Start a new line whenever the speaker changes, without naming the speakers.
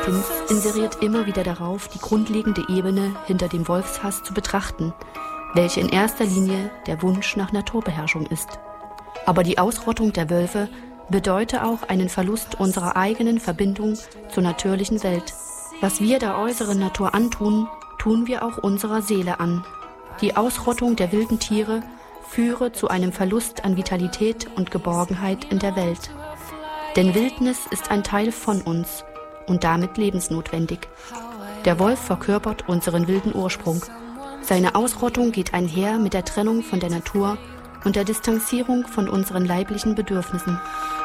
Martins inseriert immer wieder darauf, die grundlegende Ebene hinter dem Wolfshass zu betrachten, welche in erster Linie der Wunsch nach Naturbeherrschung ist. Aber die Ausrottung der Wölfe bedeute auch einen Verlust unserer eigenen Verbindung zur natürlichen Welt. Was wir der äußeren Natur antun, tun wir auch unserer Seele an. Die Ausrottung der wilden Tiere führe zu einem Verlust an Vitalität und Geborgenheit in der Welt. Denn Wildnis ist ein Teil von uns und damit lebensnotwendig. Der Wolf verkörpert unseren wilden Ursprung. Seine Ausrottung geht einher mit der Trennung von der Natur und der Distanzierung von unseren leiblichen Bedürfnissen.